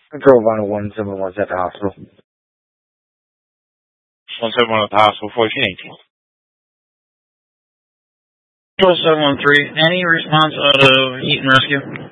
I drove on a 171 at the hospital. 171 at the hospital, 1418. 0713, any response out of heat and rescue?